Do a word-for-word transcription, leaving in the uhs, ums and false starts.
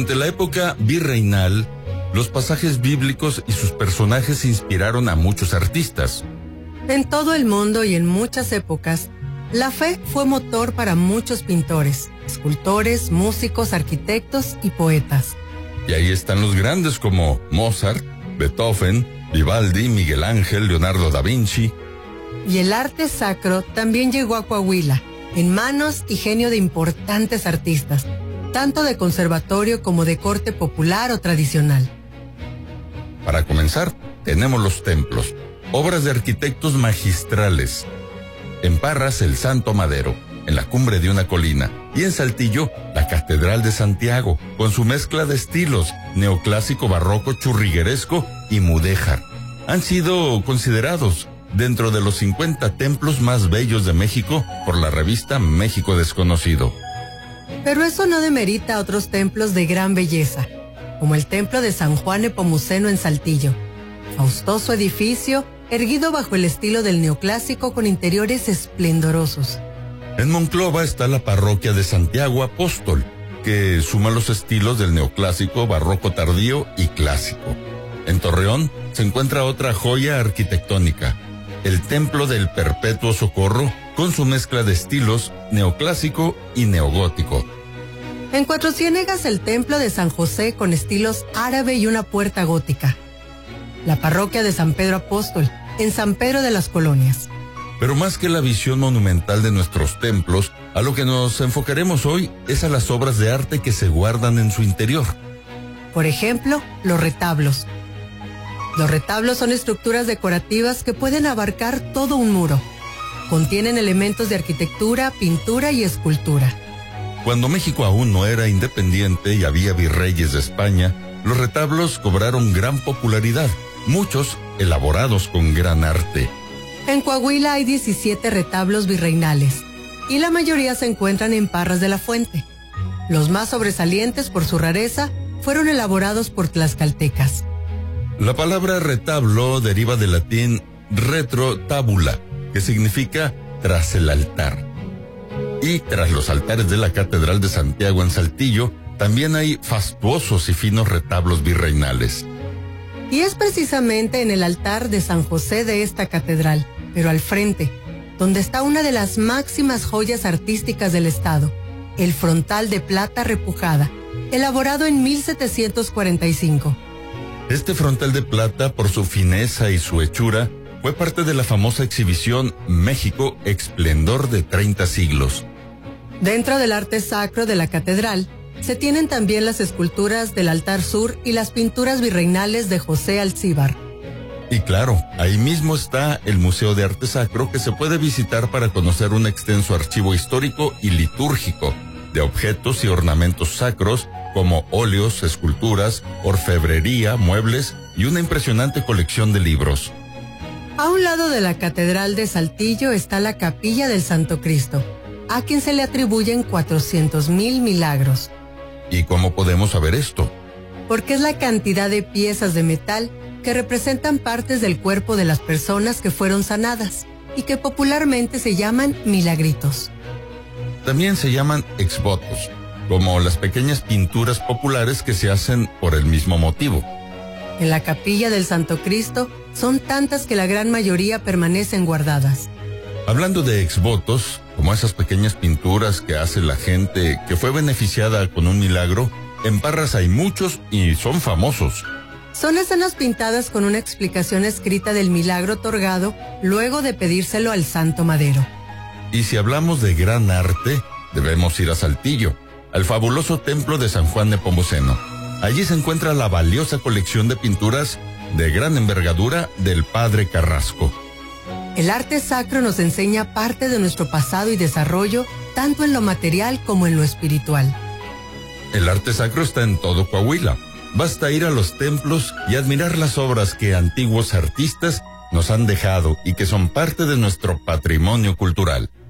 Durante la época virreinal, los pasajes bíblicos y sus personajes inspiraron a muchos artistas. En todo el mundo y en muchas épocas, la fe fue motor para muchos pintores, escultores, músicos, arquitectos y poetas. Y ahí están los grandes como Mozart, Beethoven, Vivaldi, Miguel Ángel, Leonardo da Vinci. Y el arte sacro también llegó a Coahuila, en manos y genio de importantes artistas, tanto de conservatorio como de corte popular o tradicional. Para comenzar, tenemos los templos, obras de arquitectos magistrales. En Parras, el Santo Madero, en la cumbre de una colina, y en Saltillo, la Catedral de Santiago, con su mezcla de estilos, neoclásico, barroco, churrigueresco y mudéjar. Han sido considerados dentro de los cincuenta templos más bellos de México por la revista México Desconocido. Pero eso no demerita a otros templos de gran belleza, como el templo de San Juan Nepomuceno en Saltillo, faustoso edificio erguido bajo el estilo del neoclásico con interiores esplendorosos. En Monclova está la parroquia de Santiago Apóstol, que suma los estilos del neoclásico, barroco tardío y clásico. En Torreón se encuentra otra joya arquitectónica, el Templo del Perpetuo Socorro, con su mezcla de estilos neoclásico y neogótico. En Cuatro Ciénegas, el Templo de San José con estilos árabe y una puerta gótica. La parroquia de San Pedro Apóstol, en San Pedro de las Colonias. Pero más que la visión monumental de nuestros templos, a lo que nos enfocaremos hoy es a las obras de arte que se guardan en su interior. Por ejemplo, los retablos. Los retablos son estructuras decorativas que pueden abarcar todo un muro. Contienen elementos de arquitectura, pintura y escultura. Cuando México aún no era independiente y había virreyes de España, los retablos cobraron gran popularidad, muchos elaborados con gran arte. En Coahuila hay diecisiete retablos virreinales, y la mayoría se encuentran en Parras de la Fuente. Los más sobresalientes por su rareza fueron elaborados por tlaxcaltecas. La palabra retablo deriva del latín retro tabula, que significa tras el altar. Y tras los altares de la Catedral de Santiago en Saltillo, también hay fastuosos y finos retablos virreinales. Y es precisamente en el altar de San José de esta catedral, pero al frente, donde está una de las máximas joyas artísticas del estado, el frontal de plata repujada, elaborado en mil setecientos cuarenta y cinco. Este frontal de plata, por su fineza y su hechura, fue parte de la famosa exhibición México, Esplendor de treinta siglos. Dentro del arte sacro de la catedral, se tienen también las esculturas del altar sur y las pinturas virreinales de José Alcíbar. Y claro, ahí mismo está el Museo de Arte Sacro, que se puede visitar para conocer un extenso archivo histórico y litúrgico de objetos y ornamentos sacros como óleos, esculturas, orfebrería, muebles y una impresionante colección de libros. A un lado de la Catedral de Saltillo está la Capilla del Santo Cristo, a quien se le atribuyen cuatrocientos mil milagros. ¿Y cómo podemos saber esto? Porque es la cantidad de piezas de metal que representan partes del cuerpo de las personas que fueron sanadas y que popularmente se llaman milagritos. También se llaman exvotos, como las pequeñas pinturas populares que se hacen por el mismo motivo. En la Capilla del Santo Cristo son tantas que la gran mayoría permanecen guardadas. Hablando de exvotos, como esas pequeñas pinturas que hace la gente que fue beneficiada con un milagro, en Parras hay muchos y son famosos. Son escenas pintadas con una explicación escrita del milagro otorgado luego de pedírselo al Santo Madero. Y si hablamos de gran arte, debemos ir a Saltillo, al fabuloso templo de San Juan Nepomuceno. Allí se encuentra la valiosa colección de pinturas de gran envergadura del Padre Carrasco. El arte sacro nos enseña parte de nuestro pasado y desarrollo, tanto en lo material como en lo espiritual. El arte sacro está en todo Coahuila. Basta ir a los templos y admirar las obras que antiguos artistas nos han dejado y que son parte de nuestro patrimonio cultural.